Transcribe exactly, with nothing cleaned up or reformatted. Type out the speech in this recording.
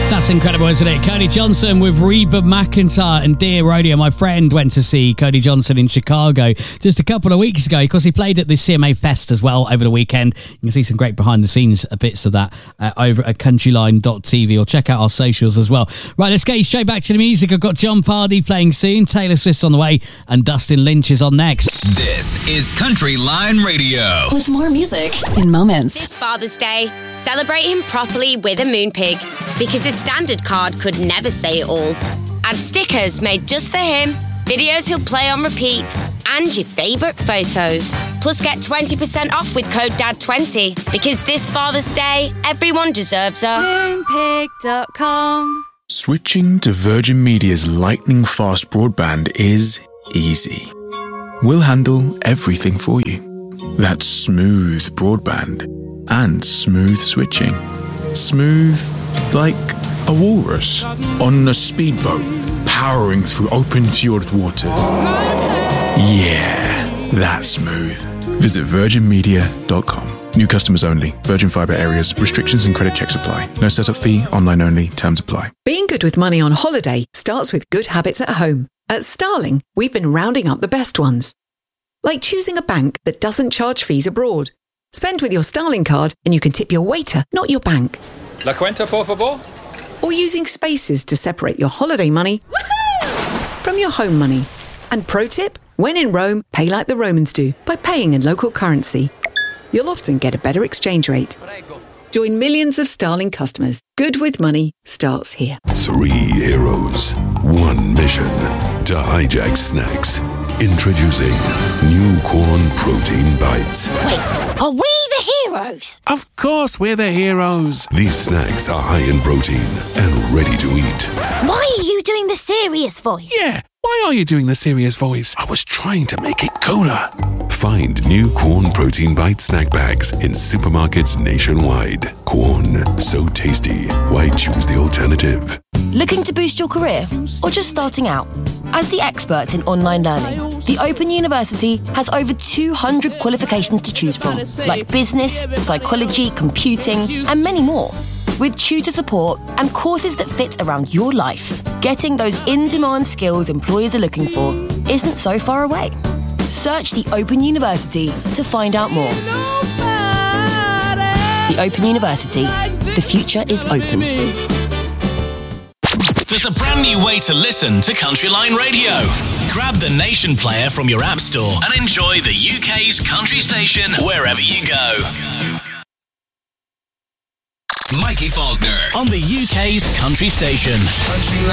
That's incredible, isn't it? Cody Johnson with Reba McEntire and Dear Rodeo. My friend went to see Cody Johnson in Chicago just a couple of weeks ago because he played at the C M A Fest as well over the weekend. You can see some great behind-the-scenes bits of that uh, over at countryline dot t v or check out our socials as well. Right, let's get straight back to the music. I've got John Pardy playing soon, Taylor Swift's on the way, and Dustin Lynch is on next. This is Country Line Radio. With more music in moments. This Father's Day, celebrate him properly with a Moonpig, because his standard card could never say it all. Add stickers made just for him, videos he'll play on repeat, and your favourite photos. Plus get twenty percent off with code D A D twenty, because this Father's Day, everyone deserves a Moonpig dot com. Switching to Virgin Media's lightning-fast broadband is easy. We'll handle everything for you. That's smooth broadband and smooth switching. Smooth like a walrus on a speedboat powering through open fjord waters. Yeah, that's smooth. Visit virgin media dot com. New customers only. Virgin Fibre areas. Restrictions and credit checks apply. No setup fee. Online only. Terms apply. Being good with money on holiday starts with good habits at home. At Starling, we've been rounding up the best ones. Like choosing a bank that doesn't charge fees abroad. Spend with your Starling card and you can tip your waiter, not your bank. La cuenta, por favor? Or using spaces to separate your holiday money from your home money. And pro tip, when in Rome, pay like the Romans do by paying in local currency. You'll often get a better exchange rate. Join millions of Starling customers. Good with money starts here. Three heroes, one mission to hijack snacks. Introducing new corn protein bites. Wait, are we the heroes? Of course we're the heroes. These snacks are high in protein and ready to eat. Why are you doing the serious voice? Yeah, why are you doing the serious voice? I was trying to make it cooler. Find new Corn Protein Bite snack bags in supermarkets nationwide. Corn, so tasty. Why choose the alternative? Looking to boost your career or just starting out? As the experts in online learning, the Open University has over two hundred qualifications to choose from, like business, psychology, computing, and many more. With tutor support and courses that fit around your life, getting those in-demand skills employers are looking for isn't so far away. Search the Open University to find out more. The Open University. The future is open. There's a brand new way to listen to Country Line Radio. Grab the Nation player from your app store and enjoy the U K's country station wherever you go. Mikey Faulkner on the U K's country station. Country